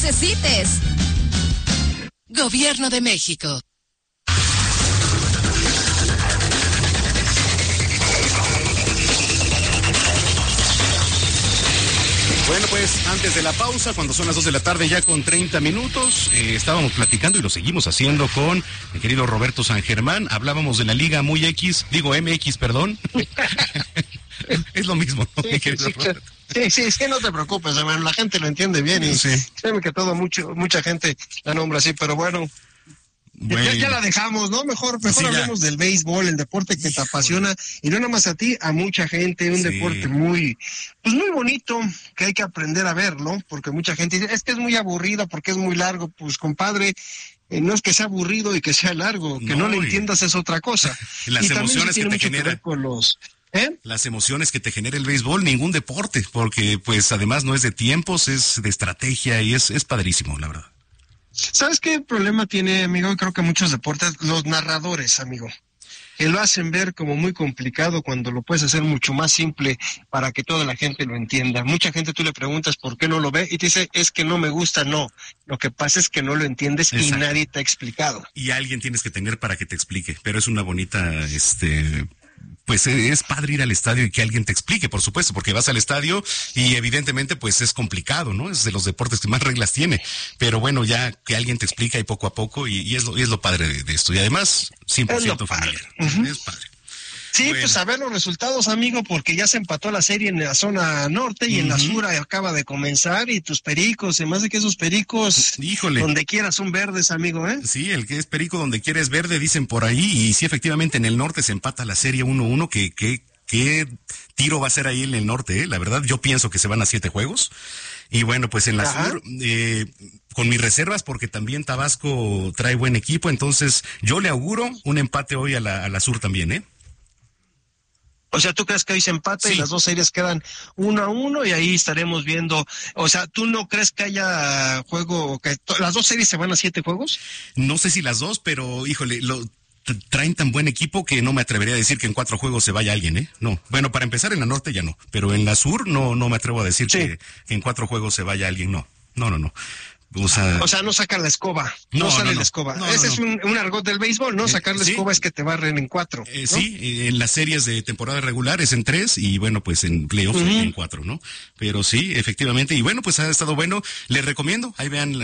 necesites. Gobierno de México. Bueno, pues antes de la pausa, cuando son las 2 de la tarde ya con 30 minutos, estábamos platicando y lo seguimos haciendo con mi querido Roberto San Germán. Hablábamos de la Liga MX, perdón. Es lo mismo, ¿no? Sí, no te preocupes, hermano, la gente lo entiende bien y créeme que mucha gente la nombra así, pero bueno. Ya la dejamos, ¿no? Mejor hablemos del béisbol, el deporte que te apasiona, y no nada más a ti, a mucha gente, un deporte muy bonito, que hay que aprender a verlo, porque mucha gente dice, es que es muy aburrido porque es muy largo. Pues compadre, no es que sea aburrido y que sea largo, que no lo entiendas es otra cosa. Las emociones que te genera las emociones que te genera el béisbol, ningún deporte, porque pues además no es de tiempos, es de estrategia y es padrísimo, la verdad. ¿Sabes qué problema tiene, amigo? Creo que muchos deportes, los narradores, amigo, que lo hacen ver como muy complicado cuando lo puedes hacer mucho más simple para que toda la gente lo entienda. Mucha gente tú le preguntas por qué no lo ve y te dice, es que no me gusta. No, lo que pasa es que no lo entiendes. Exacto. Y nadie te ha explicado. Y alguien tienes que tener para que te explique, pero es una bonita, pues es padre ir al estadio y que alguien te explique, por supuesto, porque vas al estadio y evidentemente pues es complicado, ¿no? Es de los deportes que más reglas tiene, pero bueno, ya que alguien te explica y poco a poco y es lo padre de esto, y además 100% familiar. Es padre. Sí, bueno. Pues a ver los resultados, amigo, porque ya se empató la serie en la zona norte y en la sur acaba de comenzar, y tus Pericos, además de que esos Pericos, híjole, donde quieras son verdes, amigo, ¿eh? Sí, el que es perico donde quiera es verde, dicen por ahí, y sí, efectivamente en el norte se empata la serie 1-1, ¿qué tiro va a ser ahí en el norte, eh? La verdad, yo pienso que se van a 7 juegos, y bueno, pues en la sur, con mis reservas, porque también Tabasco trae buen equipo, entonces yo le auguro un empate hoy a la sur también, ¿eh? O sea, ¿tú crees que hoy se empate y las dos series quedan 1-1 y ahí estaremos viendo? O sea, ¿tú no crees que haya juego, que las dos series se van a 7 juegos? No sé si las dos, pero híjole, traen tan buen equipo que no me atrevería a decir que en 4 juegos se vaya alguien, ¿eh? No. Bueno, para empezar en la norte ya no, pero en la sur no me atrevo a decir que en 4 juegos se vaya alguien, no. O sea, no sacan la escoba, no sale la escoba. Ese es un argot del béisbol, ¿no? Sacar la escoba es que te barren en 4. ¿no? Sí, en las series de temporada regular es en 3 y bueno, pues en playoffs en 4, ¿no? Pero sí, efectivamente, y bueno, pues ha estado bueno. Les recomiendo, ahí vean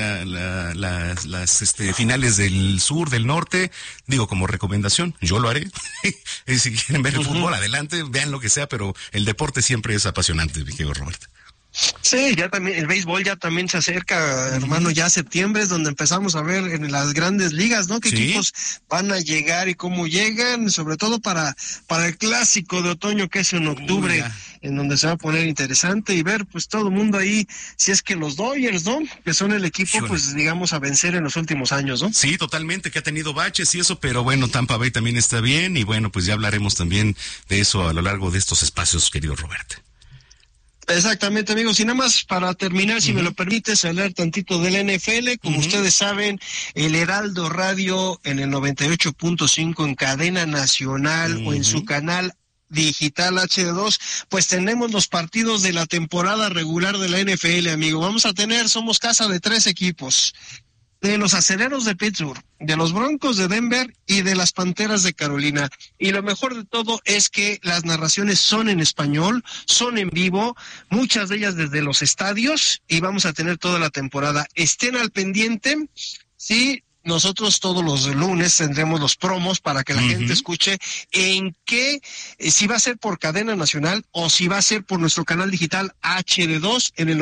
las finales del sur, del norte, digo como recomendación, yo lo haré. Si quieren ver el fútbol, adelante, vean lo que sea, pero el deporte siempre es apasionante, mi querido Roberto. Sí, ya también, el béisbol ya también se acerca, hermano, ya septiembre es donde empezamos a ver en las grandes ligas, ¿no? ¿Qué equipos van a llegar y cómo llegan? Sobre todo para el clásico de otoño que es en octubre, en donde se va a poner interesante y ver pues todo el mundo ahí, si es que los Dodgers, ¿no? Que son el equipo, pues digamos, a vencer en los últimos años, ¿no? Sí, totalmente, que ha tenido baches y eso, pero bueno, Tampa Bay también está bien y bueno, pues ya hablaremos también de eso a lo largo de estos espacios, querido Roberto. Exactamente, amigos. Y nada más para terminar, si me lo permites, hablar tantito del NFL. Como ustedes saben, el Heraldo Radio en el 98.5 en cadena nacional o en su canal digital HD2, pues tenemos los partidos de la temporada regular de la NFL, amigo. Somos casa de 3 equipos. De los Acereros de Pittsburgh, de los Broncos de Denver y de las Panteras de Carolina. Y lo mejor de todo es que las narraciones son en español, son en vivo, muchas de ellas desde los estadios, y vamos a tener toda la temporada. Estén al pendiente, sí. Nosotros todos los lunes tendremos los promos para que la gente escuche en qué, si va a ser por cadena nacional o si va a ser por nuestro canal digital HD2 en el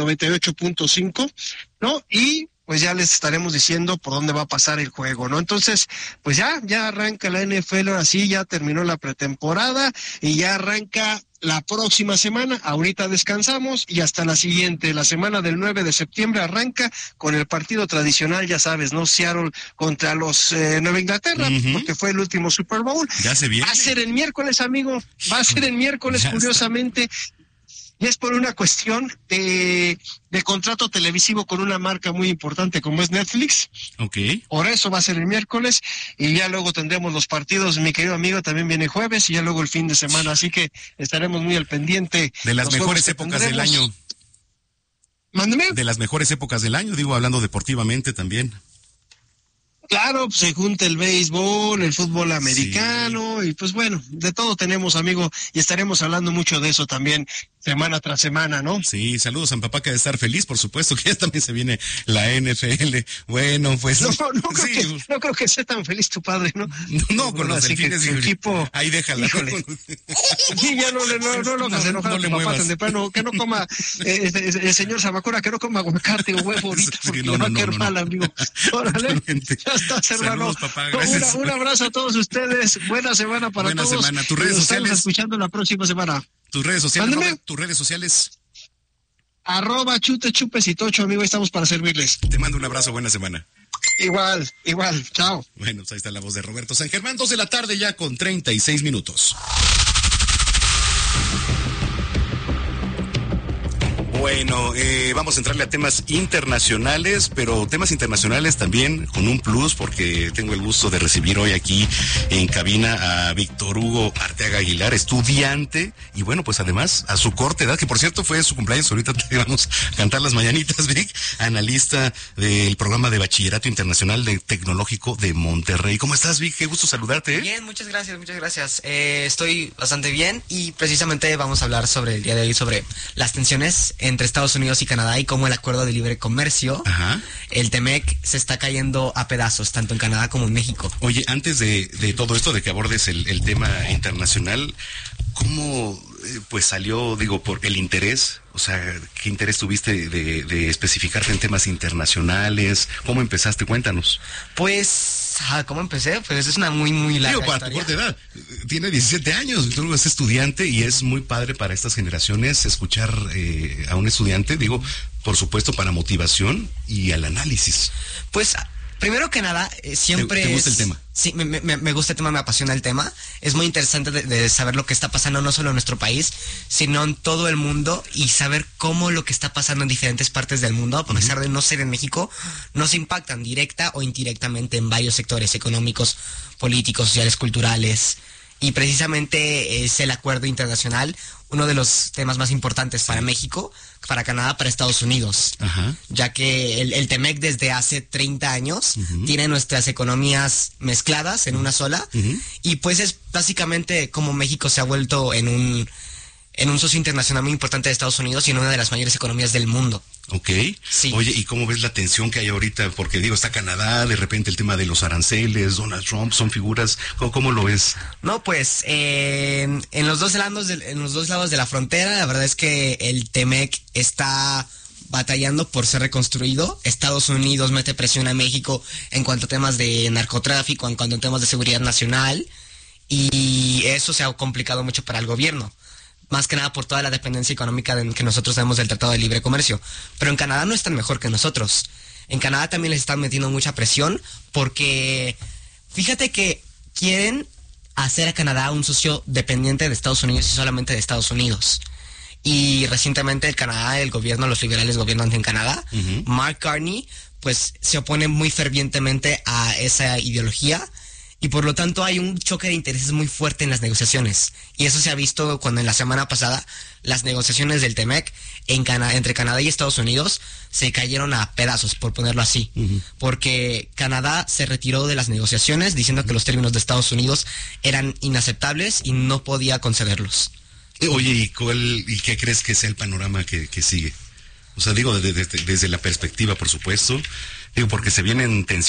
98.5, ¿no? Y pues ya les estaremos diciendo por dónde va a pasar el juego, ¿no? Entonces, pues ya arranca la NFL, así ya terminó la pretemporada y ya arranca la próxima semana. Ahorita descansamos y hasta la siguiente, la semana del 9 de septiembre arranca con el partido tradicional, ya sabes, ¿no? Seattle contra los Nueva Inglaterra, porque fue el último Super Bowl. Ya se viene. Va a ser el miércoles, amigo, curiosamente. Y es por una cuestión de contrato televisivo con una marca muy importante como es Netflix. Okay. Por eso va a ser el miércoles y ya luego tendremos los partidos. Mi querido amigo también viene jueves y ya luego el fin de semana. Así que estaremos muy al pendiente. De las mejores épocas del año. Mándeme. De las mejores épocas del año, digo, hablando deportivamente también. Claro, pues se junta el béisbol, el fútbol americano, y pues bueno, de todo tenemos, amigo, y estaremos hablando mucho de eso también semana tras semana, ¿no? Sí, saludos a mi papá, que debe estar feliz, por supuesto, que ya también se viene la NFL. Bueno, pues... No creo que sea tan feliz tu padre, ¿no? No, con los delfines y equipo... Ahí déjala. Sí, ya no lo hagas enojar a tu papá tan temprano, que no coma, el señor Zamacona, que no coma aguacate o huevo ahorita, porque le va a caer mal, amigo. Órale, ya estás, hermano. Saludos, papá, gracias. Un abrazo a todos ustedes, buena semana para todos. Buena semana, tus redes Nos sociales. estamos escuchando la próxima semana. Tus redes sociales, Mándeme. Robert, tus redes sociales. @chutechupesitocho, amigo, estamos para servirles. Te mando un abrazo, buena semana. Igual, chao. Bueno, pues ahí está la voz de Roberto San Germán, 2 de la tarde ya con 36 minutos. Bueno, vamos a entrarle a temas internacionales, pero temas internacionales también con un plus, porque tengo el gusto de recibir hoy aquí en cabina a Víctor Hugo Arteaga Aguilar, estudiante, y bueno, pues además a su corta edad, que por cierto fue su cumpleaños, ahorita te vamos a cantar las mañanitas, Vic, analista del programa de Bachillerato Internacional Tecnológico de Monterrey. ¿Cómo estás, Vic? Qué gusto saludarte. Bien, muchas gracias. Estoy bastante bien y precisamente vamos a hablar sobre el día de hoy sobre las tensiones entre Estados Unidos y Canadá y cómo el acuerdo de libre comercio, el TEMEC, se está cayendo a pedazos, tanto en Canadá como en México. Oye, antes de todo esto, de que abordes el tema internacional, ¿cómo pues salió, digo, por el interés? O sea, ¿qué interés tuviste de especificarte en temas internacionales? ¿Cómo empezaste? Cuéntanos. Pues, ¿cómo empecé? Pues es una muy larga Digo, para tu corta edad. Tiene 17 años, tú eres estudiante y es muy padre para estas generaciones escuchar a un estudiante, digo, por supuesto, para motivación y al análisis. Pues... Primero que nada, siempre... ¿Te gusta el tema? Sí, me gusta el tema, me apasiona el tema. Es muy interesante de saber lo que está pasando no solo en nuestro país, sino en todo el mundo, y saber cómo lo que está pasando en diferentes partes del mundo, a pesar de no ser en México, nos impactan directa o indirectamente en varios sectores económicos, políticos, sociales, culturales. Y precisamente es el acuerdo internacional, uno de los temas más importantes para México, para Canadá, para Estados Unidos. Ya que el TEMEC desde hace 30 años tiene nuestras economías mezcladas en una sola, y pues es básicamente como México se ha vuelto en un socio internacional muy importante de Estados Unidos y en una de las mayores economías del mundo. Ok. Sí. Oye, ¿y cómo ves la tensión que hay ahorita? Porque digo, está Canadá, de repente el tema de los aranceles, Donald Trump, son figuras, ¿cómo lo ves? No, pues en los dos lados de la frontera, la verdad es que el TEMEC está batallando por ser reconstruido. Estados Unidos mete presión a México en cuanto a temas de narcotráfico, en cuanto a temas de seguridad nacional, y eso se ha complicado mucho para el gobierno. Más que nada por toda la dependencia económica que nosotros tenemos del Tratado de Libre Comercio. Pero en Canadá no están mejor que nosotros. En Canadá también les están metiendo mucha presión porque fíjate que quieren hacer a Canadá un socio dependiente de Estados Unidos y solamente de Estados Unidos. Y recientemente el gobierno, los liberales gobernantes en Canadá, Mark Carney, pues se opone muy fervientemente a esa ideología. Y por lo tanto hay un choque de intereses muy fuerte en las negociaciones. Y eso se ha visto cuando en la semana pasada las negociaciones del TEMEC entre Canadá y Estados Unidos se cayeron a pedazos, por ponerlo así. Porque Canadá se retiró de las negociaciones diciendo que los términos de Estados Unidos eran inaceptables y no podía concederlos. Oye, ¿y qué crees que sea el panorama que sigue? O sea, digo, desde la perspectiva, por supuesto. Digo, porque se vienen tensiones.